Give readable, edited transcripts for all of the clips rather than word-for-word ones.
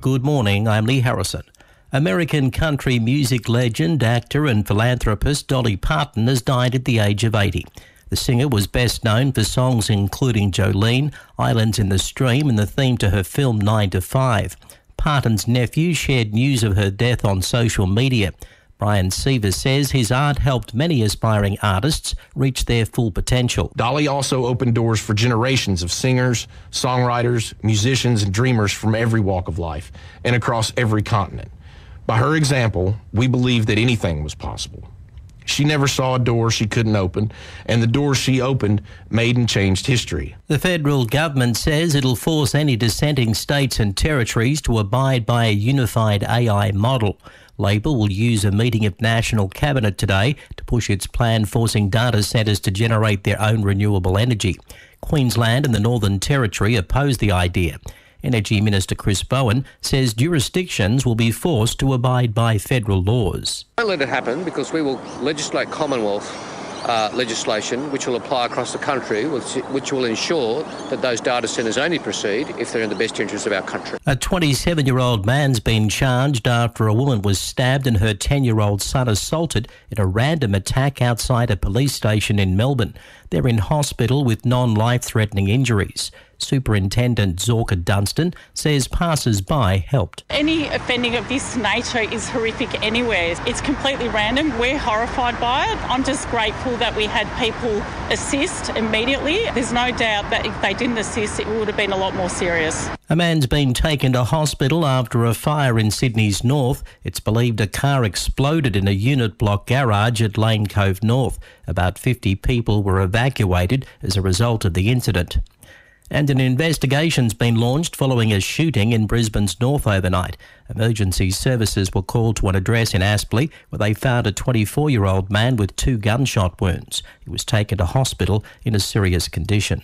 Good morning, I'm Lee Harrison. American country music legend, actor and philanthropist Dolly Parton has died at the age of 80. The singer was best known for songs including Jolene, Islands in the Stream and the theme to her film 9 to 5. Parton's nephew shared news of her death on social media. Brian Seaver says his art helped many aspiring artists reach their full potential. Dolly also opened doors for generations of singers, songwriters, musicians, and dreamers from every walk of life and across every continent. By her example, we believed that anything was possible. She never saw a door she couldn't open, and the doors she opened made and changed history. The federal government says it'll force any dissenting states and territories to abide by a unified AI model. Labor will use a meeting of National Cabinet today to push its plan forcing data centres to generate their own renewable energy. Queensland and the Northern Territory oppose the idea. Energy Minister Chris Bowen says jurisdictions will be forced to abide by federal laws. Don't let it happen because we will legislate Commonwealth legislation which will apply across the country, which will ensure that those data centres only proceed if they're in the best interest of our country. A 27-year-old man's been charged after a woman was stabbed and her 10-year-old son assaulted in a random attack outside a police station in Melbourne. They're in hospital with non-life-threatening injuries. Superintendent Zorka Dunstan says passers-by helped. Any offending of this nature is horrific anywhere. It's completely random. We're horrified by it. I'm just grateful that we had people assist immediately. There's no doubt that if they didn't assist, it would have been a lot more serious. A man's been taken to hospital after a fire in Sydney's north. It's believed a car exploded in a unit block garage at Lane Cove North. About 50 people were evacuated as a result of the incident. And an investigation's been launched following a shooting in Brisbane's north overnight. Emergency services were called to an address in Aspley where they found a 24-year-old man with 2 gunshot wounds. He was taken to hospital in a serious condition.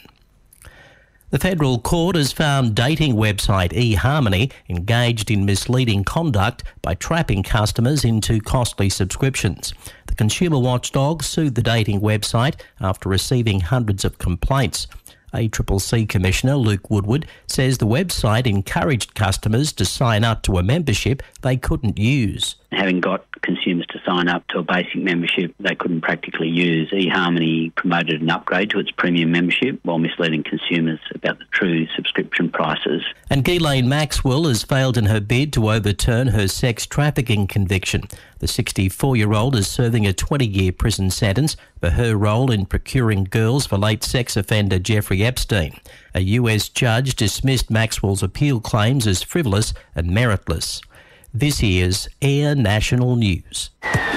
The federal court has found dating website eHarmony engaged in misleading conduct by trapping customers into costly subscriptions. The consumer watchdog sued the dating website after receiving hundreds of complaints. ACCC Commissioner Luke Woodward says the website encouraged customers to sign up to a membership they couldn't use. Having got consumers to sign up to a basic membership they couldn't practically use, eHarmony promoted an upgrade to its premium membership while misleading consumers about the true subscription prices. And Ghislaine Maxwell has failed in her bid to overturn her sex trafficking conviction. The 64-year-old is serving a 20-year prison sentence for her role in procuring girls for late sex offender Jeffrey Epstein. A US judge dismissed Maxwell's appeal claims as frivolous and meritless. This is Air National News.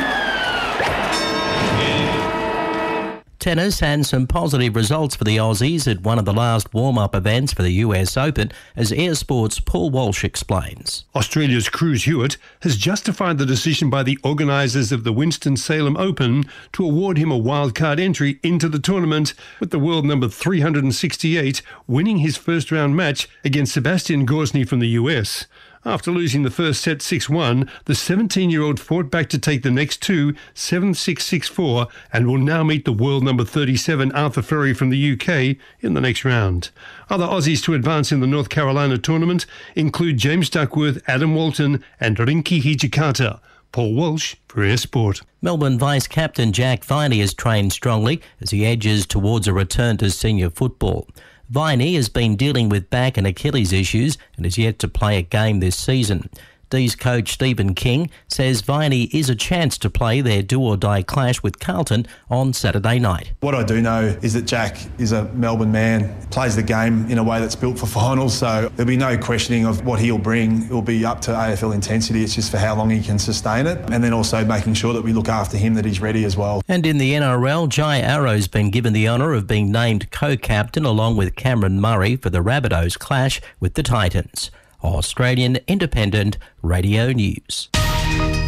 Tennis and some positive results for the Aussies at one of the last warm-up events for the US Open, as Air Sport's Paul Walsh explains. Australia's Cruz Hewitt has justified the decision by the organisers of the Winston-Salem Open to award him a wildcard entry into the tournament, with the world number 368 winning his first-round match against Sebastian Gorsny from the US. After losing the first set 6-1, the 17-year-old fought back to take the next two 7-6, 6-4 and will now meet the world number 37 Arthur Ferry from the UK in the next round. Other Aussies to advance in the North Carolina tournament include James Duckworth, Adam Walton and Rinky Hijikata. Paul Walsh for Air Sport. Melbourne Vice-Captain Jack Viney has trained strongly as he edges towards a return to senior football. Viney has been dealing with back and Achilles issues and is yet to play a game this season. D's coach Stephen King says Viney is a chance to play their do-or-die clash with Carlton on Saturday night. What I do know is that Jack is a Melbourne man, plays the game in a way that's built for finals, so there'll be no questioning of what he'll bring. It'll be up to AFL intensity. It's just for how long he can sustain it, and then also making sure that we look after him, that he's ready as well. And in the NRL, Jai Arrow's been given the honour of being named co-captain along with Cameron Murray for the Rabbitohs clash with the Titans. Australian Independent Radio News.